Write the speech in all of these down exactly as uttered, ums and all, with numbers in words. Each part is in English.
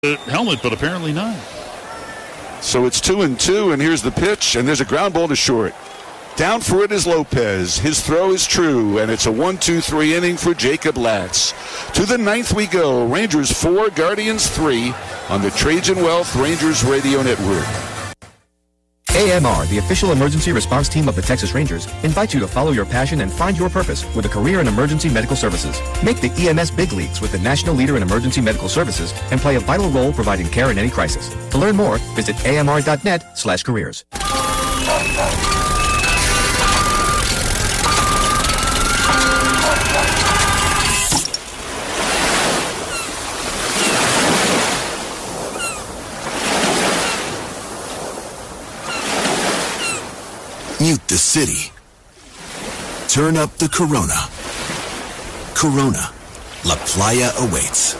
helmet, but apparently not. So it's two and two, and here's the pitch, and there's a ground ball to short. Down for it is Lopez. His throw is true, and it's a one two three inning for Jacob Latz. To the ninth we go. Rangers four, Guardians three on the Trajan Wealth Rangers Radio Network. A M R, the official emergency response team of the Texas Rangers, invites you to follow your passion and find your purpose with a career in emergency medical services. Make the E M S big leagues with the national leader in emergency medical services and play a vital role providing care in any crisis. To learn more, visit amr.net slash careers. Mute the city. Turn up the Corona. Corona. La Playa awaits.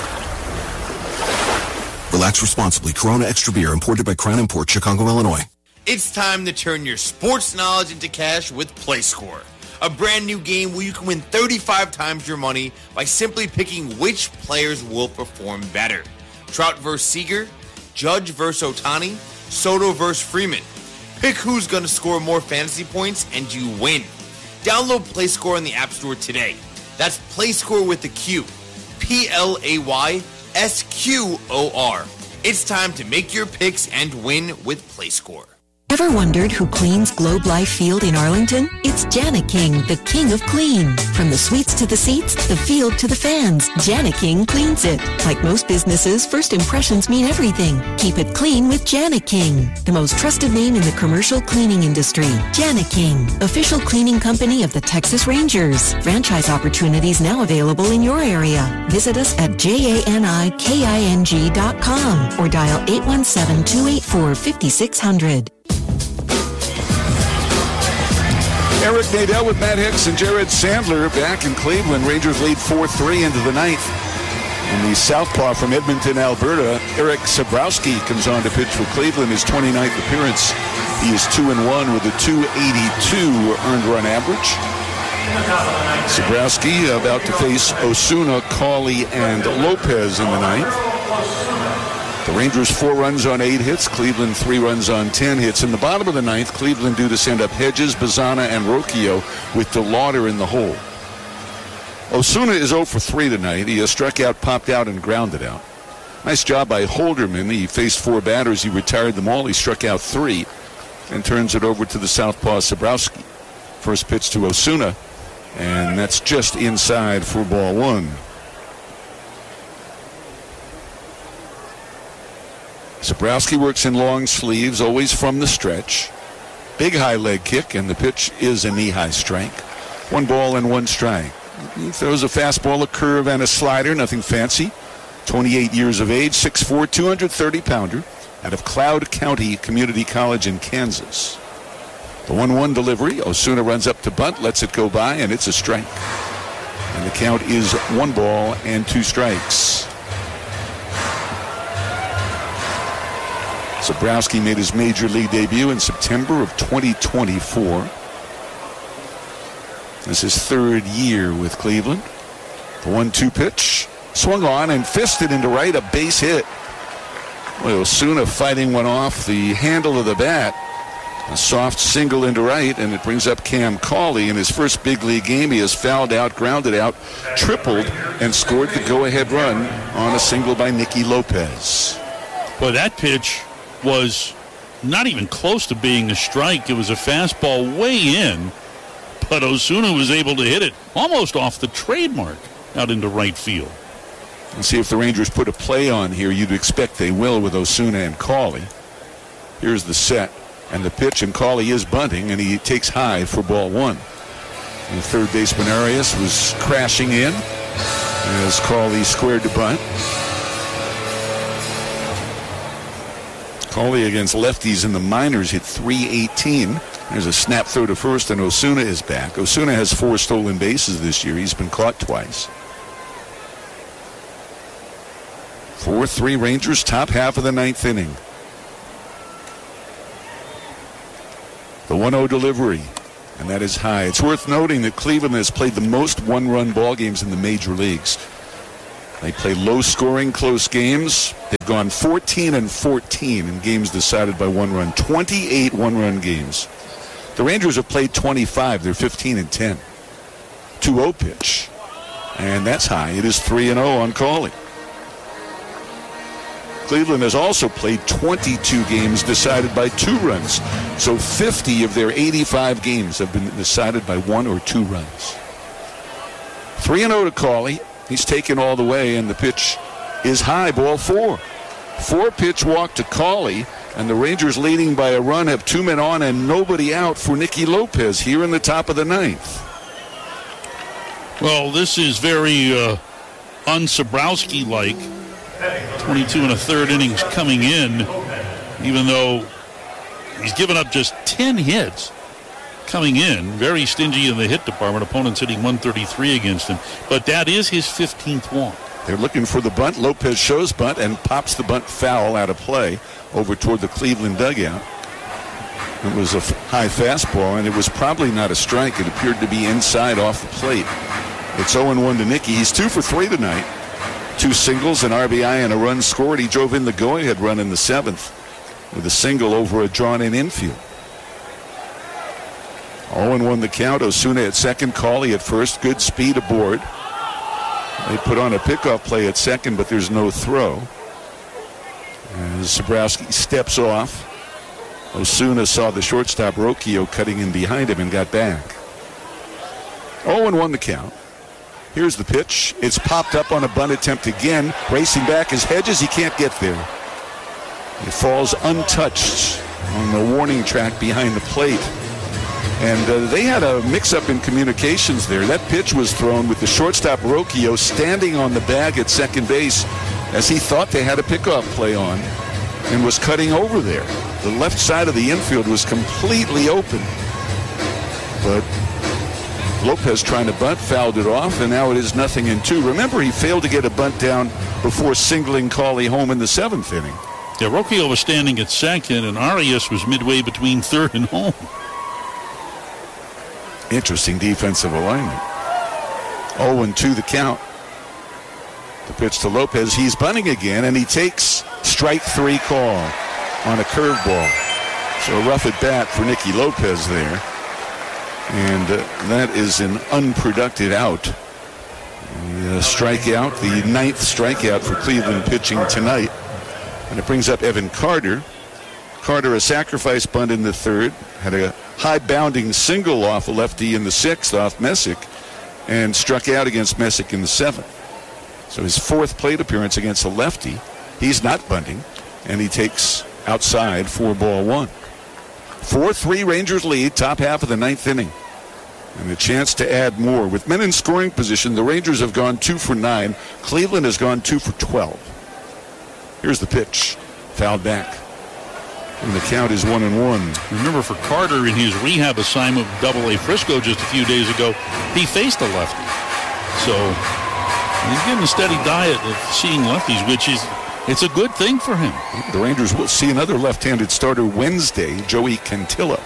Relax responsibly. Corona Extra Beer, imported by Crown Import, Chicago, Illinois. It's time to turn your sports knowledge into cash with PlayScore, a brand new game where you can win thirty-five times your money by simply picking which players will perform better. Trout versus Seager, Judge versus Ohtani, Soto versus Freeman. Pick who's going to score more fantasy points and you win. Download PlayScore in the App Store today. That's PlayScore with the Q. P L A Y S Q O R. It's time to make your picks and win with PlayScore. Ever wondered who cleans Globe Life Field in Arlington? It's Janet King, the king of clean. From the suites to the seats, the field to the fans, Janet King cleans it. Like most businesses, first impressions mean everything. Keep it clean with Janet King, the most trusted name in the commercial cleaning industry. Janet King, official cleaning company of the Texas Rangers. Franchise opportunities now available in your area. Visit us at J A N I K I N G dot com or dial eight one seven, two eight four, five six zero zero. Eric Nadel with Matt Hicks and Jared Sandler back in Cleveland. Rangers lead four three into the ninth. And the southpaw from Edmonton, Alberta, Eric Sabrowski, comes on to pitch for Cleveland, his twenty-ninth appearance. He is two and one with a two eighty-two earned run average. Sabrowski about to face Osuna, Cawley, and Lopez in the ninth. The Rangers four runs on eight hits, Cleveland three runs on ten hits. In the bottom of the ninth, Cleveland due to send up Hedges, Bazana, and Rocchio with DeLauder in the hole. Osuna is oh for three tonight. He has struck out, popped out, and grounded out. Nice job by Holderman. He faced four batters. He retired them all. He struck out three and turns it over to the southpaw Sabrowski. First pitch to Osuna, and that's just inside for ball one. Sabrowski works in long sleeves, always from the stretch. Big high leg kick, and the pitch is a knee-high strike. One ball and one strike. He throws a fastball, a curve, and a slider, nothing fancy. twenty-eight years of age, six foot four, two hundred thirty pounder, out of Cloud County Community College in Kansas. The one one delivery, Osuna runs up to bunt, lets it go by, and it's a strike. And the count is one ball and two strikes. Sabrowski made his major league debut in September of twenty twenty-four. This is his third year with Cleveland. The one two pitch, swung on and fisted into right, a base hit. Well, Osuna fighting one off the handle of the bat. A soft single into right, and it brings up Cam Cawley. In his first big league game, he has fouled out, grounded out, tripled, and scored the go-ahead run on a single by Nicky Lopez. Well, that pitch was not even close to being a strike. It was a fastball way in, but Osuna was able to hit it almost off the trademark out into right field. Let's see if the Rangers put a play on here. You'd expect they will with Osuna and Cawley. Here's the set and the pitch, and Cawley is bunting, and he takes high for ball one. And third baseman Arias was crashing in as Cawley squared to bunt. Cawley against lefties in the minors hit three eighteen. There's a snap throw to first, and Osuna is back. Osuna has four stolen bases this year. He's been caught twice. four three Rangers, top half of the ninth inning. The one oh delivery, and that is high. It's worth noting that Cleveland has played the most one-run ball games in the major leagues. They play low-scoring, close games. They've gone fourteen and fourteen in games decided by one run. twenty-eight one-run games. The Rangers have played twenty-five. They're fifteen and ten. two oh pitch. And that's high. It is three and oh on Cawley. Cleveland has also played twenty-two games decided by two runs. So fifty of their eighty-five games have been decided by one or two runs. three and oh to Cawley. He's taken all the way, and the pitch is high, ball four. Four-pitch walk to Cawley, and the Rangers leading by a run have two men on and nobody out for Nicky Lopez here in the top of the ninth. Well, this is very uh, un-Sabrowski-like. twenty-two and a third innings coming in, even though he's given up just ten hits coming in. Very stingy in the hit department. Opponents hitting one thirty-three against him. But that is his fifteenth walk. They're looking for the bunt. Lopez shows bunt and pops the bunt foul out of play over toward the Cleveland dugout. It was a high fastball, and it was probably not a strike. It appeared to be inside off the plate. It's oh and one to Nicky. He's two for three tonight. Two singles, an R B I, and a run scored. He drove in the go-ahead run in the seventh with a single over a drawn-in infield. oh and one the count. Osuna at second, Cawley at first. Good speed aboard. They put on a pickoff play at second, but there's no throw. As Sabrowski steps off, Osuna saw the shortstop Rocchio cutting in behind him and got back. oh and one the count. Here's the pitch. It's popped up on a bunt attempt again. Racing back is Hedges. He can't get there. It falls untouched on the warning track behind the plate. And uh, they had a mix-up in communications there. That pitch was thrown with the shortstop Rocchio standing on the bag at second base as he thought they had a pickoff play on and was cutting over there. The left side of the infield was completely open. But Lopez trying to bunt, fouled it off, and now it is nothing in two. Remember, he failed to get a bunt down before singling Cawley home in the seventh inning. Yeah, Rocchio was standing at second, and Arias was midway between third and home. Interesting defensive alignment. oh and two the count. The pitch to Lopez. He's bunting again, and he takes strike three call on a curveball. So rough at bat for Nicky Lopez there. And uh, that is an unproductive out. The uh, strikeout, the ninth strikeout for Cleveland pitching tonight. And it brings up Evan Carter. Carter, a sacrifice bunt in the third, had a high bounding single off a lefty in the sixth off Messick, and struck out against Messick in the seventh. So his fourth plate appearance against a lefty. He's not bunting, and he takes outside for ball one. four three Rangers lead, top half of the ninth inning. And a chance to add more. With men in scoring position, the Rangers have gone two for nine. Cleveland has gone two for twelve. Here's the pitch. Fouled back. And the count is one and one. Remember, for Carter in his rehab assignment with Double A Frisco just a few days ago, he faced a lefty. So he's getting a steady diet of seeing lefties, which is it's a good thing for him. The Rangers will see another left-handed starter Wednesday, Joey Cantillo.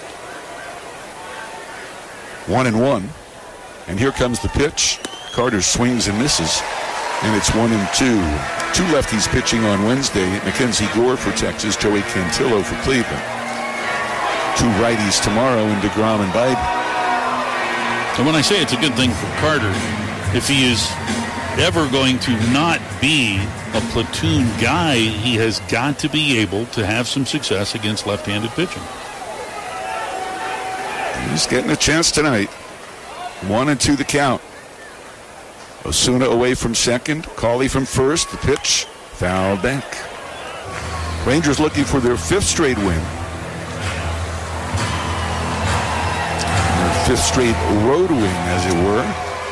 One and one. And here comes the pitch. Carter swings and misses. And it's one and two. Two lefties pitching on Wednesday. Mackenzie Gore for Texas, Joey Cantillo for Cleveland. Two righties tomorrow in DeGrom and Biden. And when I say it's a good thing for Carter, if he is ever going to not be a platoon guy, he has got to be able to have some success against left-handed pitching. He's getting a chance tonight. One and two the count. Osuna away from second. Cawley from first. The pitch fouled back. Rangers looking for their fifth straight win. Their fifth straight road win, as it were.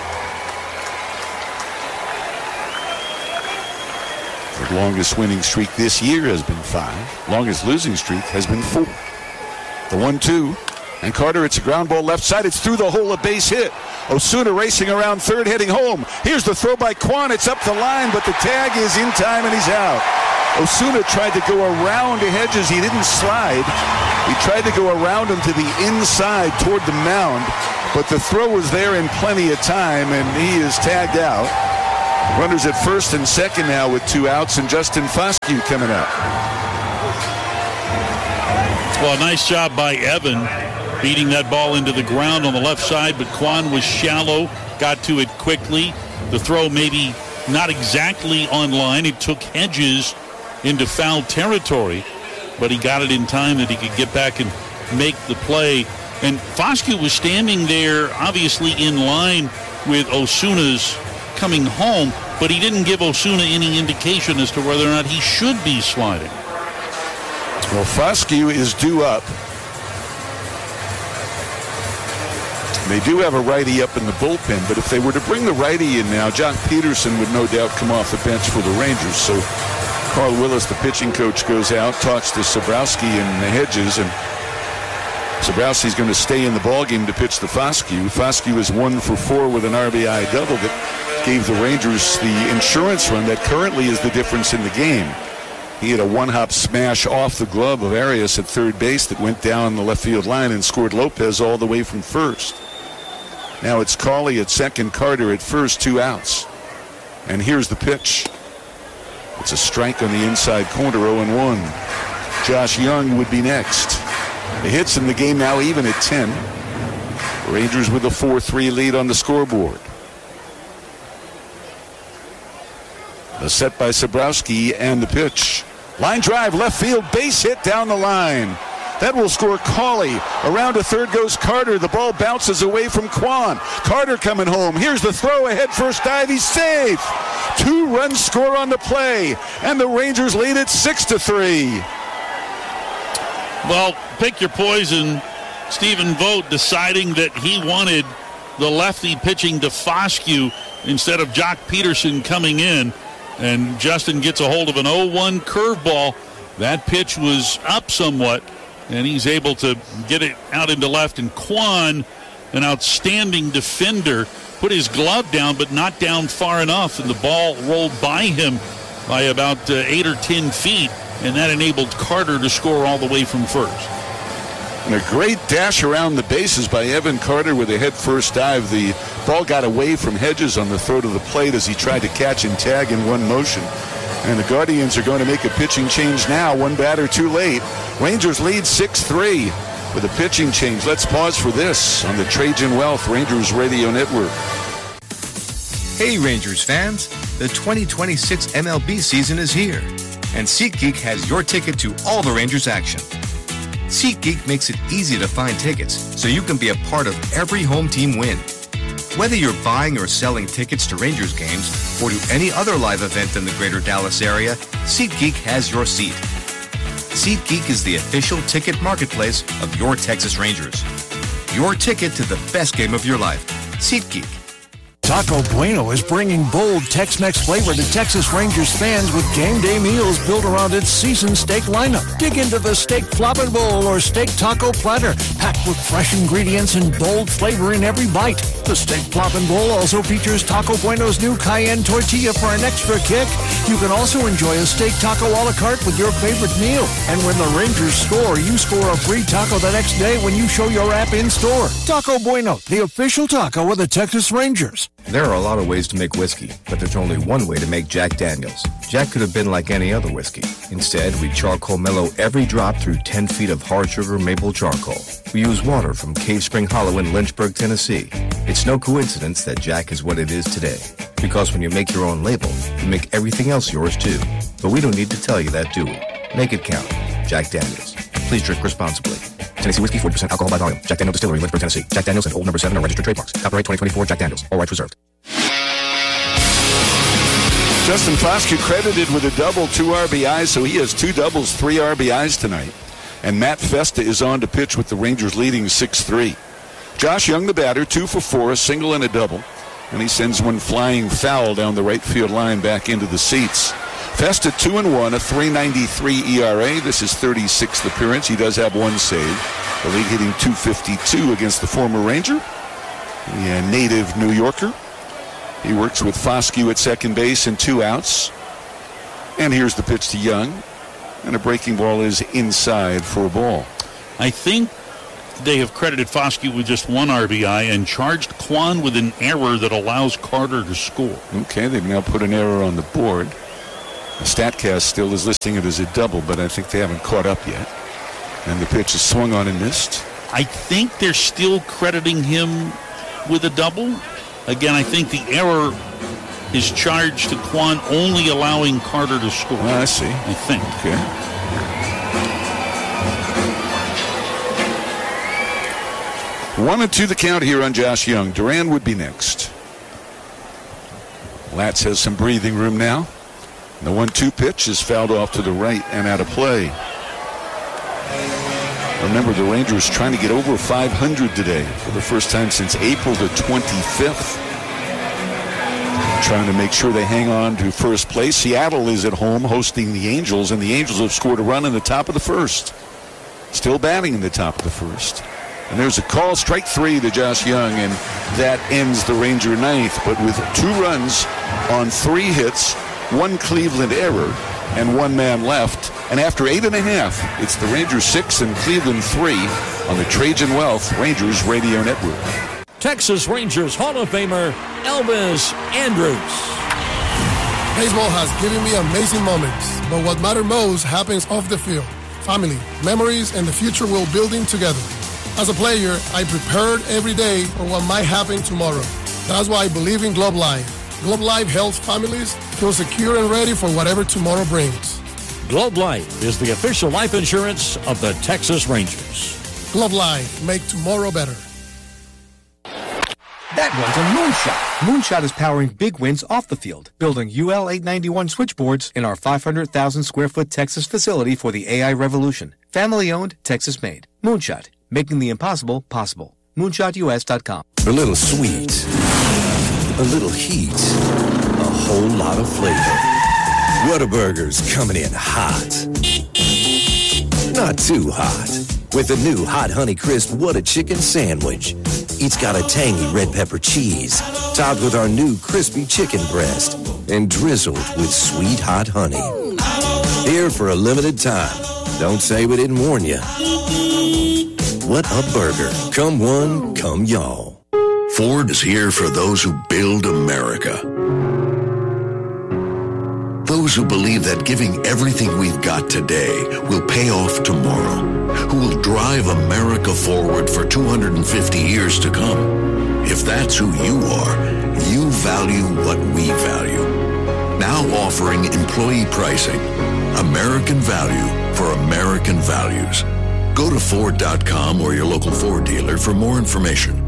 The longest winning streak this year has been five. Longest losing streak has been four. The one two. And Carter, it's a ground ball left side. It's through the hole, a base hit. Osuna racing around third, heading home. Here's the throw by Kwan. It's up the line, but the tag is in time, and he's out. Osuna tried to go around Hedges. He didn't slide. He tried to go around him to the inside toward the mound, but the throw was there in plenty of time, and he is tagged out. Runners at first and second now with two outs, and Justin Foscue coming up. Well, nice job by Evan beating that ball into the ground on the left side, but Kwan was shallow, got to it quickly. The throw maybe not exactly on line. It took Hedges into foul territory, but he got it in time that he could get back and make the play. And Foscue was standing there, obviously in line with Osuna's coming home, but he didn't give Osuna any indication as to whether or not he should be sliding. Well, Foscue is due up. They do have a righty up in the bullpen, but if they were to bring the righty in now, Jock Peterson would no doubt come off the bench for the Rangers. So Carl Willis, the pitching coach, goes out, talks to Sobrowski and the Hedges, and Sobrowski's going to stay in the ballgame to pitch the Foscue. Foscue is one for four with an R B I double that gave the Rangers the insurance run that currently is the difference in the game. He had a one-hop smash off the glove of Arias at third base that went down the left field line and scored Lopez all the way from first. Now it's Cawley at second, Carter at first, two outs. And here's the pitch. It's a strike on the inside corner, oh and one. Josh Young would be next. The hits in the game now even at ten. Rangers with a four three lead on the scoreboard. The set by Sobrowski and the pitch. Line drive, left field, base hit down the line. That will score Cawley. Around to third goes Carter. The ball bounces away from Kwan. Carter coming home. Here's the throw, ahead first dive. He's safe. Two runs score on the play, and the Rangers lead it six to three. Well, pick your poison. Stephen Vogt deciding that he wanted the lefty pitching to Foscue instead of Jock Peterson coming in. And Justin gets a hold of an oh one curveball. That pitch was up somewhat, and he's able to get it out into left. And Kwan, an outstanding defender, put his glove down, but not down far enough, and the ball rolled by him by about uh, eight or ten feet, and that enabled Carter to score all the way from first. And a great dash around the bases by Evan Carter with a head-first dive. The ball got away from Hedges on the throw to the plate as he tried to catch and tag in one motion. And the Guardians are going to make a pitching change now. One batter too late. Rangers lead six three with a pitching change. Let's pause for this on the Trajan Wealth Rangers Radio Network. Hey Rangers fans, the twenty twenty-six M L B season is here, and SeatGeek has your ticket to all the Rangers action. SeatGeek makes it easy to find tickets so you can be a part of every home team win. Whether you're buying or selling tickets to Rangers games or to any other live event in the greater Dallas area, SeatGeek has your seat. SeatGeek is the official ticket marketplace of your Texas Rangers. Your ticket to the best game of your life. SeatGeek. Taco Bueno is bringing bold Tex-Mex flavor to Texas Rangers fans with game day meals built around its seasoned steak lineup. Dig into the steak flopping bowl or steak taco platter, packed with fresh ingredients and bold flavor in every bite. The steak flopping bowl also features Taco Bueno's new cayenne tortilla for an extra kick. You can also enjoy a steak taco a la carte with your favorite meal. And when the Rangers score, you score a free taco the next day when you show your app in-store. Taco Bueno, the official taco of the Texas Rangers. There are a lot of ways to make whiskey, but there's only one way to make Jack Daniels. Jack could have been like any other whiskey. Instead, we charcoal mellow every drop through ten feet of hard sugar maple charcoal. We use water from Cave Spring Hollow in Lynchburg, Tennessee. It's no coincidence that Jack is what it is today. Because when you make your own label, you make everything else yours too. But we don't need to tell you that, do we? Make it count. Jack Daniels. Please drink responsibly. Tennessee Whiskey, forty percent alcohol by volume. Jack Daniels Distillery, Lynchburg, Tennessee. Jack Daniels and Old Number seven are registered trademarks. Copyright twenty twenty-four Jack Daniels. All rights reserved. Justin Foscue credited with a double, two R B Is, so he has two doubles, three R B Is tonight. And Matt Festa is on to pitch with the Rangers leading six three. Josh Young, the batter, two for four, a single and a double. And he sends one flying foul down the right field line back into the seats. Festa two and one, a three ninety-three E R A. This is thirty-sixth appearance. He does have one save. The league hitting two fifty-two against the former Ranger, the native New Yorker. He works with Foscue at second base and two outs. And here's the pitch to Young. And a breaking ball is inside for a ball. I think they have credited Foskey with just one R B I and charged Kwan with an error that allows Carter to score. Okay, they've now put an error on the board. The StatCast still is listing it as a double, but I think they haven't caught up yet. And the pitch is swung on and missed. I think they're still crediting him with a double. Again, I think the error is charged to Kwan, only allowing Carter to score. I see. I think. Okay. One and two the count here on Josh Young. Duran would be next. Latz has some breathing room now. The one two pitch is fouled off to the right and out of play. Remember, the Rangers trying to get over five hundred today for the first time since April the twenty-fifth. Trying to make sure they hang on to first place. Seattle is at home hosting the Angels, and the Angels have scored a run in the top of the first. Still batting in the top of the first. And there's a call, strike three to Josh Young, and that ends the Ranger ninth. But with two runs on three hits, one Cleveland error, and one man left. And after eight and a half, it's the Rangers six and Cleveland three on the Trajan Wealth Rangers Radio Network. Texas Rangers Hall of Famer Elvis Andrus. Baseball has given me amazing moments, but what matters most happens off the field. Family, memories, and the future we're building together. As a player, I prepared every day for what might happen tomorrow. That's why I believe in Globe Life. Globe Life helps families feel secure and ready for whatever tomorrow brings. Globe Life is the official life insurance of the Texas Rangers. Globe Life, make tomorrow better. That one's a Moonshot. Moonshot is powering big wins off the field, building U L eight ninety-one switchboards in our five hundred thousand square foot Texas facility for the A I revolution. Family owned, Texas made. Moonshot, making the impossible possible. moonshot U S dot com. A little sweet, a little heat, a whole lot of flavor. Whataburger's coming in hot. Not too hot. With the new Hot Honey Crisp Whata Chicken Sandwich. It's got a tangy red pepper cheese, topped with our new crispy chicken breast, and drizzled with sweet hot honey. Here for a limited time. Don't say we didn't warn you. What a burger. Come one, come y'all. Ford is here for those who build America. Those who believe that giving everything we've got today will pay off tomorrow. Who will drive America forward for two hundred fifty years to come. If that's who you are, you value what we value. Now offering employee pricing. American value for American values. Go to Ford dot com or your local Ford dealer for more information.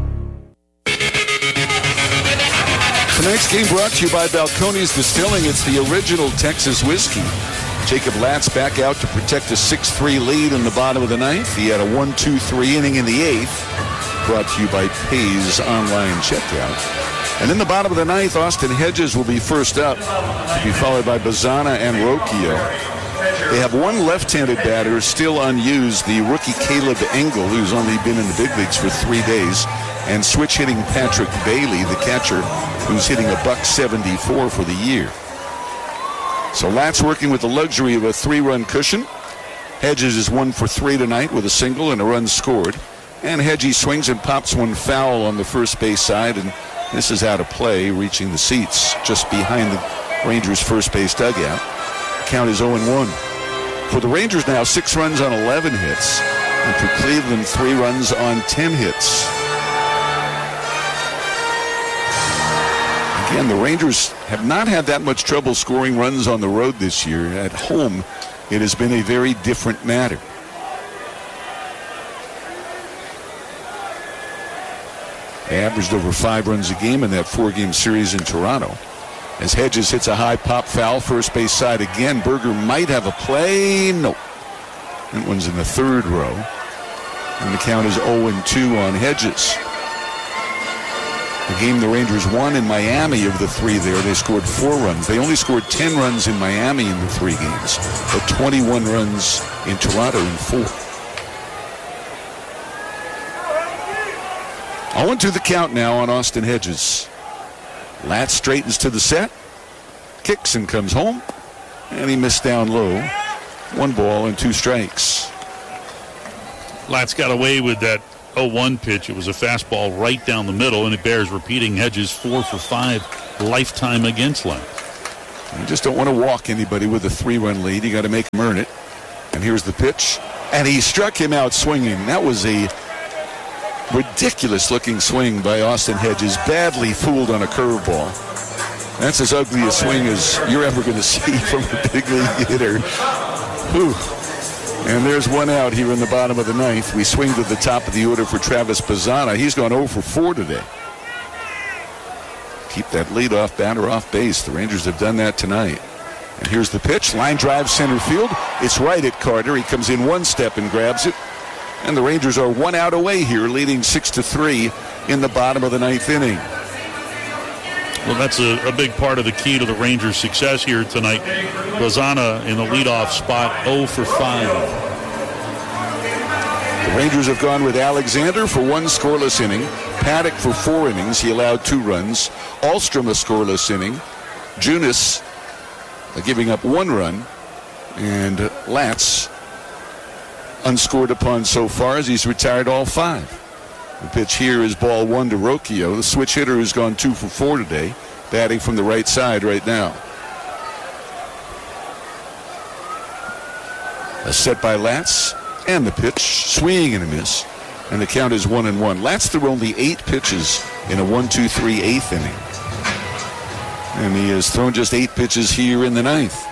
Tonight's game brought to you by Balcones Distilling. It's the original Texas whiskey. Jacob Latz back out to protect a six three lead in the bottom of the ninth. He had a one two three inning in the eighth. Brought to you by Pays Online Checkout. And in the bottom of the ninth, Austin Hedges will be first up, to be followed by Bazana and Rocchio. They have one left-handed batter still unused, the rookie Caleb Engel, who's only been in the big leagues for three days, and switch-hitting Patrick Bailey, the catcher, who's hitting a buck seventy-four for the year. So Latz working with the luxury of a three-run cushion. Hedges is one for three tonight with a single and a run scored. And Hedges swings and pops one foul on the first base side, and this is out of play, reaching the seats just behind the Rangers' first base dugout. Count is oh and one. For the Rangers now, six runs on eleven hits. And for Cleveland, three runs on ten hits. Again, the Rangers have not had that much trouble scoring runs on the road this year. At home, it has been a very different matter. They averaged over five runs a game in that four-game series in Toronto. As Hedges hits a high pop foul, first base side again. Berger might have a play. No. That one's in the third row. And the count is oh and two on Hedges. The game the Rangers won in Miami of the three there, they scored four runs. They only scored ten runs in Miami in the three games, but twenty-one runs in Toronto in four. oh and two the count now on Austin Hedges. Latz straightens to the set, kicks and comes home, and he missed down low. One ball and two strikes. Latz got away with that oh one pitch. It was a fastball right down the middle, and it bears repeating. Hedges four for five lifetime against length. You just don't want to walk anybody with a three-run lead. You got to make them earn it. And here's the pitch. And he struck him out swinging. That was a ridiculous-looking swing by Austin Hedges. Badly fooled on a curveball. That's as ugly a swing as you're ever going to see from a big league hitter. Whew. And there's one out here in the bottom of the ninth. We swing to the top of the order for Travis Bazzana. He's gone oh for four today. Keep that leadoff batter off base. The Rangers have done that tonight. And here's the pitch. Line drive center field. It's right at Carter. He comes in one step and grabs it. And the Rangers are one out away here, leading six to three in the bottom of the ninth inning. Well, that's a, a big part of the key to the Rangers' success here tonight. Bazzana in the leadoff spot, oh for five. The Rangers have gone with Alexander for one scoreless inning. Paddock for four innings. He allowed two runs. Alstrom a scoreless inning. Junis uh, giving up one run. And Latz unscored upon so far as he's retired all five. The pitch here is ball one to Rocchio. The switch hitter has gone two for four today, batting from the right side right now. A set by Latz, and the pitch, swing and a miss, and the count is one and one. Latz threw only eight pitches in a one two three eighth inning, and he has thrown just eight pitches here in the ninth.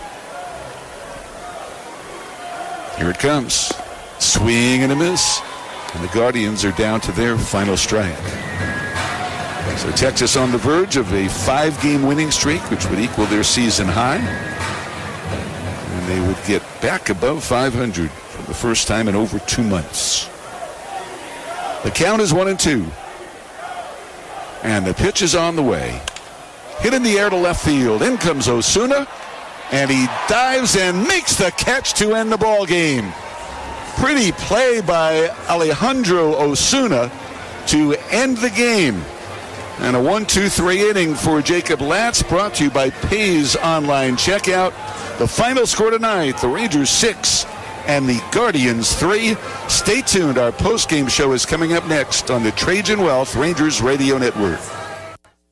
Here it comes, swing and a miss. And the Guardians are down to their final strike. So Texas on the verge of a five-game winning streak, which would equal their season high. And they would get back above five hundred for the first time in over two months. The count is one and two. And the pitch is on the way. Hit in the air to left field. In comes Osuna. And he dives and makes the catch to end the ball game. Pretty play by Alejandro Osuna to end the game. And a one two three inning for Jacob Latz, brought to you by Pays Online Checkout. The final score tonight, the Rangers six and the Guardians three. Stay tuned. Our post-game show is coming up next on the Trajan Wealth Rangers Radio Network.